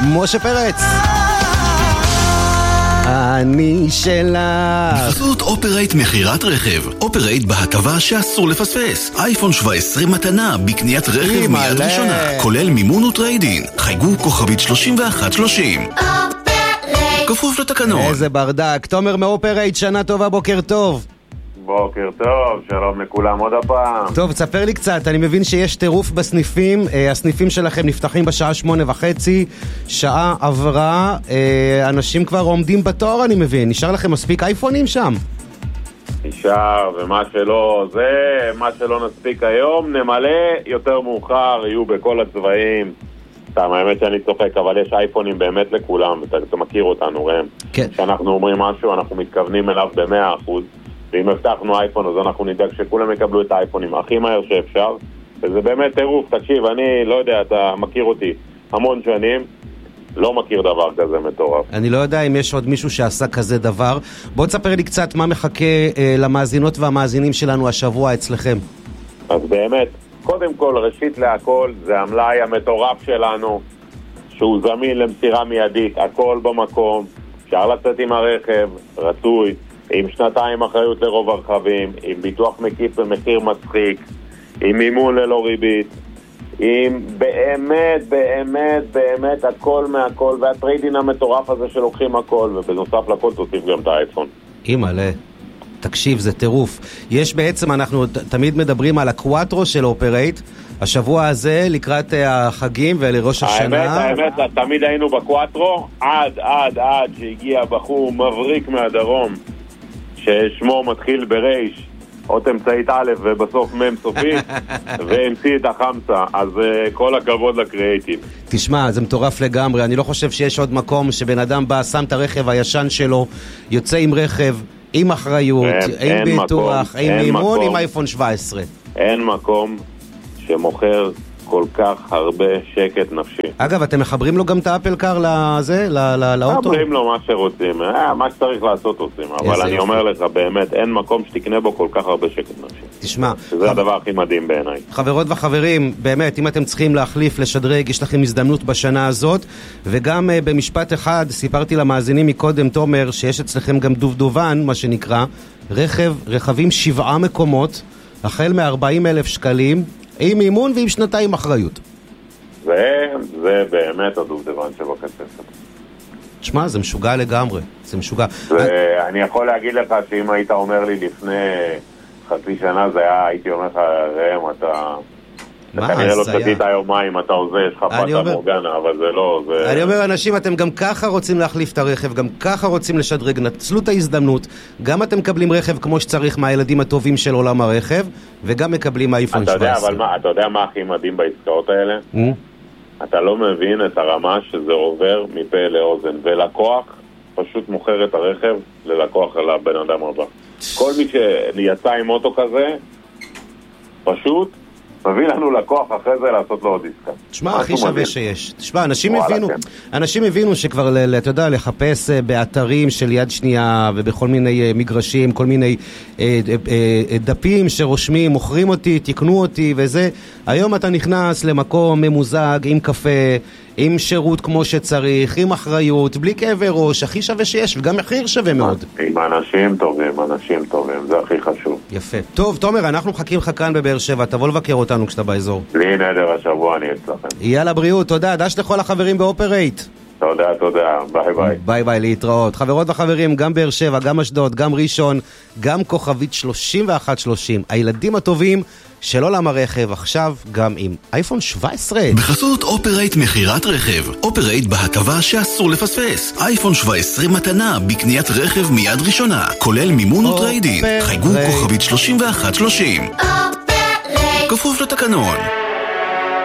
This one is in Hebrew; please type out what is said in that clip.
משה פרץ. אני שלך. בחסות אופרייט מחירת רכב. אופרייט בהטבה שאסור לפספס. אייפון 17 מתנה בקניית רכב מיד ראשונה, כולל מימון וטריידין. חייגו כוכבית 3130. כפוף לתקנון. איזה ברדק. תומר מאופרייט, שנה טובה, בוקר טוב. בוקר טוב, שלום לכולם עוד הפעם. טוב, תספר לי קצת, אני מבין שיש טירוף בסניפים, הסניפים שלכם נפתחים בשעה 8:30, שעה עברה, אנשים כבר עומדים בתור, אני מבין, נשאר לכם מספיק אייפונים שם? נשאר, ומה שלא, זה מה שלא נספיק היום, נמלא יותר מאוחר, יהיו בכל הצבעים. סתם, האמת שאני צוחק, אבל יש אייפונים באמת לכולם, אתה מכיר אותנו, רם. כן. כשאנחנו אומרים משהו, אנחנו מתכוונים אליו ב100%. ואם הבטחנו אייפון, אז אנחנו נדאג שכולם יקבלו את האייפונים הכי מהר שאפשר. וזה באמת טירוף. תקשיב, אני לא יודע, אתה מכיר אותי המון שנים, לא מכיר דבר כזה מטורף. אני לא יודע אם יש עוד מישהו שעשה כזה דבר. בוא תספר לי קצת מה מחכה למאזינות והמאזינים שלנו השבוע אצלכם. אז באמת, קודם כל, ראשית להכל, זה המלאי המטורף שלנו, שהוא זמין למסירה מיידית, הכל במקום, אפשר לצאת עם הרכב, רצוי, עם 2 אחריות לרוב הרכבים, עם ביטוח מקיף במחיר מצחיק, עם מימון ללא ריבית, עם באמת הכל מהכל, והטריידין המטורף הזה שלוקחים הכל, ובנוסף לכל תוסיף גם את האייפון. אימא'לה, תקשיב, זה טירוף. יש בעצם, אנחנו תמיד מדברים על הקוואטרו של אופרייט, השבוע הזה לקראת החגים ולראש השנה. האמת, תמיד היינו בקוואטרו, עד שהגיע בחור מבריק מהדרום, ששמו מתחיל ברייש, עוד אמצעית א' ובסוף מ' סופית, והמציא את החמסה, אז כל הכבוד לקריאייטיב. תשמע, זה מטורף לגמרי, אני לא חושב שיש עוד מקום שבן אדם בא, שם את הרכב הישן שלו, יוצא עם רכב, עם אחריות, עם ביטוח, עם מימון, עם אייפון 17. אין מקום שמוכר כל כך הרבה שקט נפשי. אגב, אתם מחברים לו גם את האפל קאר לזה, לאוטו? מחברים לו מה שרוצים, מה שצריך לעשות עושים, אבל אני אומר לך, באמת, אין מקום שתקנה בו כל כך הרבה שקט נפשי. תשמע, זה הדבר הכי מדהים בעיניי. חברות וחברים, באמת, אם אתם צריכים להחליף, לשדרג, יש לכם הזדמנות בשנה הזאת, וגם במשפט אחד, סיפרתי למאזינים מקודם, תומר, שיש אצלכם גם דובדובן, מה שנקרא, רכבים 7 מקומות, החל מ-40,000 שקלים, עם אימון ועם 2 אחריות. זה באמת הדובדבן שבקצה. תשמע, זה משוגע לגמרי. זה משוגע. אני יכול להגיד לך שאם היית אומר לי לפני חצי שנה, זה היה, הייתי אומר לך, רם, אתה כנראה לא שתית יומיים, אתה עושה, יש לך פאטה מורגנה, אבל זה לא... אני אומר, אנשים, אתם גם ככה רוצים להחליף את הרכב, גם ככה רוצים לשדרג, נצלו את ההזדמנות, גם אתם מקבלים רכב כמו שצריך מהילדים הטובים של עולם הרכב, וגם מקבלים אייפון 17. אתה יודע מה הכי מדהים בעסקאות האלה? אתה לא מבין את הרמה שזה עובר מפה לאוזן, ולקוח פשוט מוכר את הרכב ללקוח על הבן אדם הבא. כל מי שיצא עם אוטו כזה, פשוט מביא לנו לקוח אחרי זה לעשות לו עוד עסקה. תשמע, הכי שווה שיש. תשמע, אנשים הבינו שכבר, אתה יודע, לחפש באתרים של יד שנייה ובכל מיני מגרשים, כל מיני דפים שרושמים, מוכרים אותי, תקנו אותי וזה. היום אתה נכנס למקום ממוזג עם קפה, עם שירות כמו שצריך, עם אחריות, בלי כאבי ראש, הכי שווה שיש, וגם מחיר שווה מאוד. עם אנשים טובים, זה הכי חשוב. יפה. טוב, תומר, אנחנו מחכים לך כאן בבאר שבע, תבוא לבקר אותנו כשאתה באזור. בלי נדר, השבוע אני אצלכם. יאללה, בריאות, תודה, דש לכל החברים באופרייט. תודה, ביי. ביי, להתראות. חברות וחברים, גם באר שבע, גם אשדוד, גם ראשון, גם כוכבית 3130. הילדים הטובים של עולם הרכב, עכשיו גם עם אייפון 17. בחסות אופרייט מחירת רכב. אופרייט בהטבה שאסור לפספס. אייפון 17 מתנה בקניית רכב מיד ראשונה, כולל מימון וטריידין. חייגו כוכבית 3130. כפוף לתקנון.